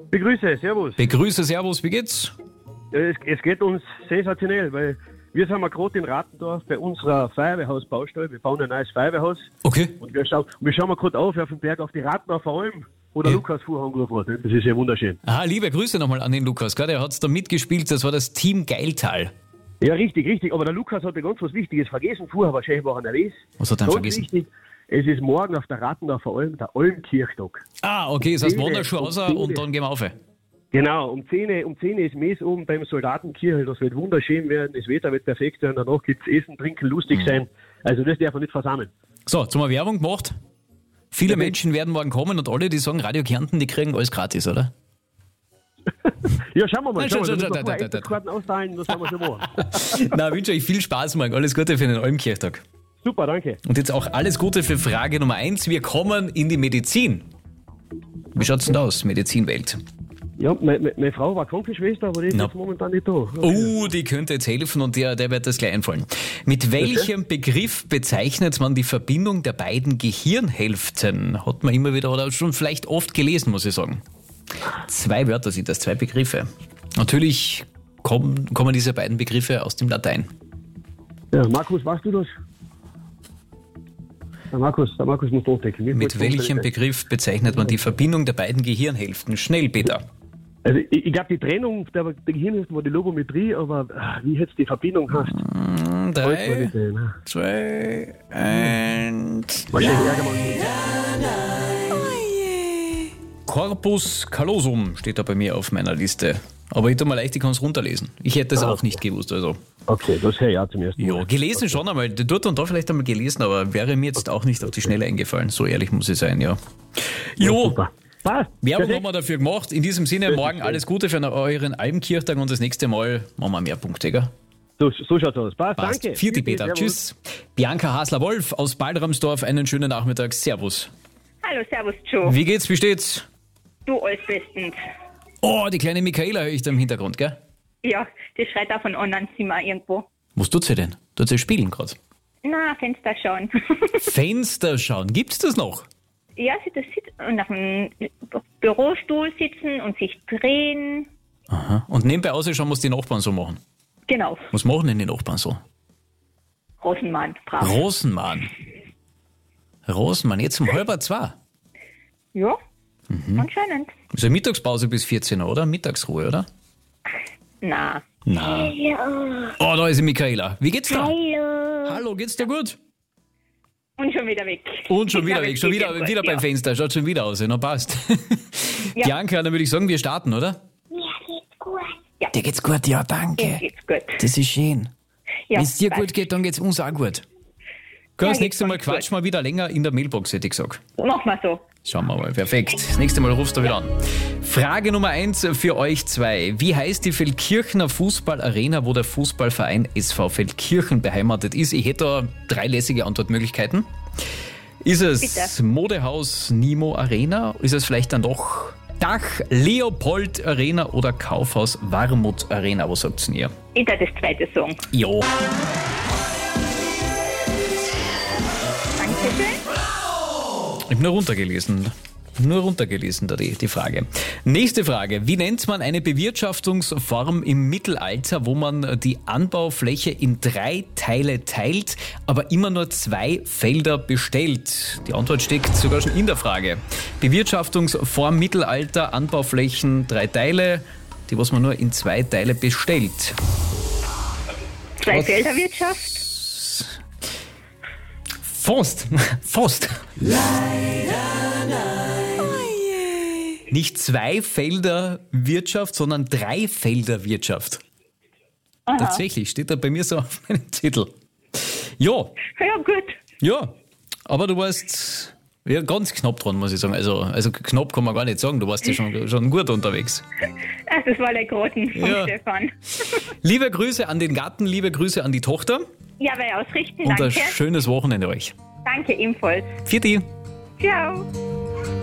Begrüße, servus. Begrüße, servus, wie geht's? Es geht uns sensationell, weil wir sind gerade in Rattendorf bei unserer Feuerwehrhausbaustelle. Wir bauen ein neues Feuerwehrhaus. Okay. Und wir schauen mal gerade auf den Berg auf die Rattendorfer Alm, wo der Lukas vorher angerufen hat. Das ist ja wunderschön. Liebe Grüße nochmal an den Lukas, gell? Der hat's da mitgespielt, das war das Team Geiltal. Ja, richtig. Aber der Lukas hat ja ganz was Wichtiges vergessen. Vorher wahrscheinlich war er nervös. Was hat er denn vergessen? Wichtig, es ist morgen auf der Rattendorfer Alm der Almkirchtag. Okay, das heißt, wandern schon raus und dann gehen wir auf. Genau, um 10 ist Mess oben beim Soldatenkirche. Das wird wunderschön werden, das Wetter wird perfekt sein, danach gibt's Essen, Trinken, lustig sein. Also das darf man nicht versammeln. So, jetzt haben wir Werbung gemacht. Viele Menschen werden morgen kommen und alle, die sagen Radio Kärnten, die kriegen alles gratis, oder? Ja, schauen wir mal. Nein, Karten austeilen, das haben wir schon machen. Na, wünsche euch viel Spaß morgen. Alles Gute für den Almkirchtag. Super, danke. Und jetzt auch alles Gute für Frage Nummer 1. Wir kommen in die Medizin. Wie schaut's denn aus, Medizinwelt? Ja, meine Frau war Krankenschwester, aber die ist jetzt momentan nicht da. Die könnte jetzt helfen und der wird das gleich einfallen. Mit welchem Begriff bezeichnet man die Verbindung der beiden Gehirnhälften? Hat man immer wieder oder schon vielleicht oft gelesen, muss ich sagen. 2 Wörter sind das, 2 Begriffe. Natürlich kommen diese beiden Begriffe aus dem Latein. Ja, Markus, weißt du das? Der Markus muss nachdenken. Mit welchem Begriff bezeichnet man die Verbindung der beiden Gehirnhälften? Schnell, Peter. Also ich glaube, die Trennung der Gehirnhälften war die Logometrie, aber wie jetzt die Verbindung hast. 3, 2, 1. Wahrscheinlich ärgern wir uns. Corpus callosum steht da bei mir auf meiner Liste. Aber ich tue mal leicht, ich kann es runterlesen. Ich hätte es auch nicht gewusst. Also. Okay, das höre ich auch zum ersten Mal. Ja, gelesen schon einmal. Dort und da vielleicht einmal gelesen, aber wäre mir jetzt auch nicht auf die Schnelle eingefallen. So ehrlich muss ich sein, ja. Jo, Super. Passt. Werbung haben wir dafür gemacht. In diesem Sinne, morgen alles Gute für euren Almkirchtag und das nächste Mal machen wir mehr Punkte, gell? So schaut's aus. Passt, danke. Vierte Peter. Tschüss. Bianca Hasler-Wolf aus Balramsdorf, einen schönen Nachmittag. Servus. Hallo, servus Joe. Wie geht's, wie steht's? Du, alles bestens. Oh, die kleine Michaela höre ich da im Hintergrund, gell? Ja, die schreit auf ein anderes Zimmer irgendwo. Was tut sie denn? Tut sie spielen gerade? Na, Fenster schauen. Fenster schauen, gibt's das noch? Ja, sie sitzt und auf dem Bürostuhl sitzen und sich drehen. Aha. Und nebenbei ausschauen muss die Nachbarn so machen. Genau. Was machen denn die Nachbarn so? Rosenmann, brav. Rosenmann, jetzt um 1:30. Ja, anscheinend. Ist ja Mittagspause bis 14 Uhr, oder? Mittagsruhe, oder? Na. Oh, da ist die Michaela. Wie geht's da? Hallo. Hallo, geht's dir gut? Und schon wieder weg. Und schon Ich wieder glaube, weg, es schon geht wieder jetzt gut, beim Fenster. Schaut schon wieder aus, na passt. Ja. Bianca, dann würde ich sagen, wir starten, oder? Mir geht's gut. Ja. Dir geht's gut, ja, danke. Jetzt geht's gut. Das ist schön. Ja, Wenn es dir passt. gut geht, dann geht's uns auch gut. Ja, Das geht's nächste Mal uns gut. quatschen wir wieder länger in der Mailbox, hätte ich gesagt. Mach mal so. Schauen wir mal, perfekt. Das nächste Mal rufst du wieder an. Frage Nummer 1 für euch 2. Wie heißt die Feldkirchener Fußballarena, wo der Fußballverein SV Feldkirchen beheimatet ist? Ich hätte da 3 lässige Antwortmöglichkeiten. Ist es Bitte. Modehaus Nimo Arena? Ist es vielleicht dann doch Dach Leopold Arena oder Kaufhaus Warmut Arena? Was sagt ihr? Ich darf das zweite sagen. Jo. Dankeschön. Ich habe nur runtergelesen, da die Frage. Nächste Frage. Wie nennt man eine Bewirtschaftungsform im Mittelalter, wo man die Anbaufläche in 3 Teile teilt, aber immer nur 2 Felder bestellt? Die Antwort steckt sogar schon in der Frage. Bewirtschaftungsform Mittelalter, Anbauflächen 3 Teile, die was man nur in 2 Teile bestellt. Zweifelderwirtschaft. Fast. Nicht 2 Felder Wirtschaft, sondern 3 Felder Wirtschaft. Aha. Tatsächlich, steht da bei mir so auf meinem Zettel. Ja, Ja, gut. aber du warst ja ganz knapp dran, muss ich sagen. Also knapp kann man gar nicht sagen, du warst ja schon gut unterwegs. Ach, das war der Groten von Ja. Stefan. Liebe Grüße an den Gatten, liebe Grüße an die Tochter Ja, weil ausrichten, und ein danke. schönes Wochenende euch. Danke ebenfalls. Vierte. Ciao.